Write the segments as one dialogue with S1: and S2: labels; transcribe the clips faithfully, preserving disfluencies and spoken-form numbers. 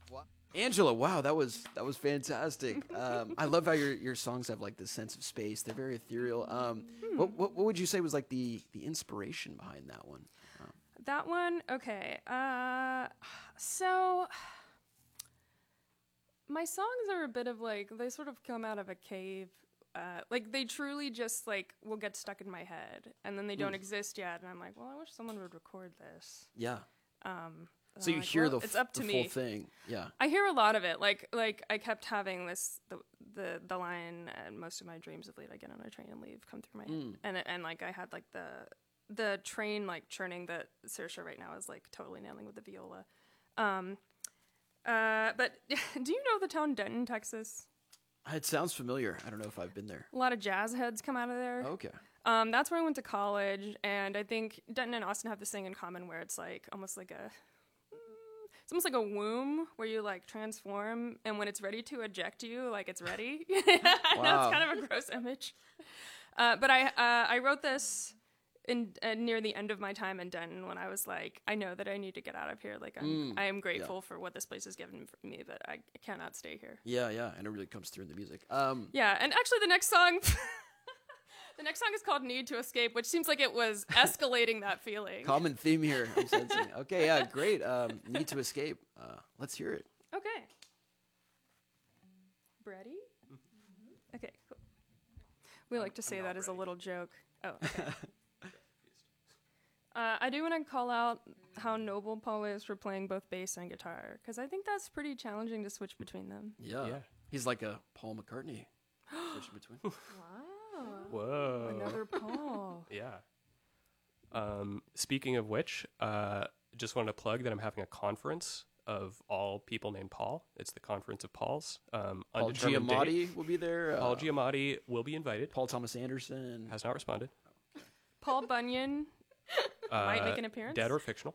S1: Angela, wow, that was that was fantastic. Um, I love how your, your songs have like this sense of space. They're very ethereal. Um,
S2: Hmm.
S1: what, what what would you say was like the the inspiration behind that one? Um,
S2: That one, okay. Uh, so my songs are a bit of like they sort of come out of a cave. Uh, like they truly just like will get stuck in my head, and then they don't
S1: Mm.
S2: exist yet. And I'm like, well, I wish someone would record this.
S1: yeah.
S2: Um, and
S1: So
S2: I'm
S1: you
S2: like,
S1: hear
S2: well,
S1: the, f-
S2: it's up to
S1: the
S2: me.
S1: full thing. Yeah.
S2: I hear a lot of it. Like like I kept having this the the the line and most of my dreams of late I get on a train and leave come through my head.
S1: Mm.
S2: And and like I had like the the train like churning that Saoirse right now is like totally nailing with the viola. Um uh but do you know the town Denton, Texas?
S1: It sounds familiar. I don't know if I've been there.
S2: A lot of jazz heads come out of there.
S1: Okay.
S2: Um, that's where I went to college, and I think Denton and Austin have this thing in common where it's like almost like a, it's almost like a womb where you like transform, and when it's ready to eject you, like it's ready. I know
S1: Wow.
S2: it's kind of a gross image, uh, but I uh, I wrote this in uh, near the end of my time in Denton when I was like, I know that I need to get out of here. Like I'm
S1: Mm,
S2: I am grateful for what this place has given for me, but I cannot stay here.
S1: Yeah, yeah, and it really comes through in the music. Um,
S2: Yeah, and actually the next song. The next song is called Need to Escape, which seems like it was escalating that feeling.
S1: common theme here. I'm sensing. Okay, yeah, great. Um, Need to Escape. Uh, let's hear it.
S2: Okay. Ready? Okay, cool. We like to say that as a little joke. Oh, okay. uh, I do want to call out how noble Paul is for playing both bass and guitar, because I think that's pretty challenging to switch between them.
S1: Yeah.
S3: Yeah.
S1: He's like a Paul McCartney. Switching between.
S2: Wow.
S3: Whoa.
S2: Another Paul.
S3: Yeah. Um, speaking of which, uh, just wanted to plug that I'm having a conference of all people named Paul. It's the Conference of Pauls. Um,
S1: Paul
S3: undetermined date.
S1: Giamatti will be there.
S3: Paul
S1: uh,
S3: Giamatti will be invited.
S1: Paul Thomas Anderson.
S3: Has not responded.
S2: Paul Bunyan
S3: Uh,
S2: might make an appearance.
S3: Dead or fictional.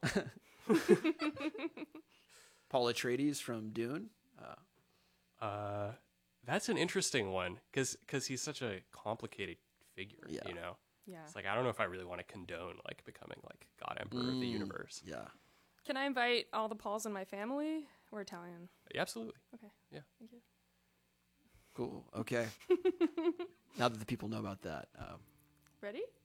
S1: Paul Atreides from Dune. Uh,
S3: Uh, that's an interesting one because he's such a complicated figure.
S1: Yeah.
S3: You know,
S2: Yeah.
S3: it's like I don't know if I really want to condone like becoming like God Emperor of the
S1: Mm.
S3: universe.
S1: yeah.
S2: Can I invite all the Pauls in my family? We're Italian.
S3: Yeah, absolutely.
S2: Okay.
S3: Yeah.
S2: Thank you.
S1: Cool. Okay. Now that the people know about that. Um,
S2: Ready?